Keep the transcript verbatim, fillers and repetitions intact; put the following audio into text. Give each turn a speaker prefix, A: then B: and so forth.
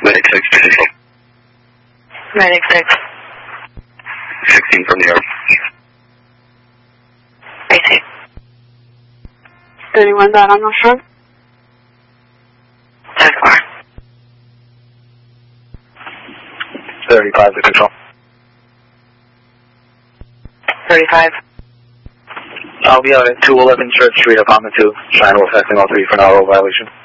A: Medic six, control.
B: Medic six.
A: sixteen from the yard.
B: I see.
C: Anyone down on the front?
B: ten four.
A: thirty-five to control.
B: thirty-five.
A: I'll be out at two eleven Church Street, apartment two. Trying to affecting all three for an auto violation.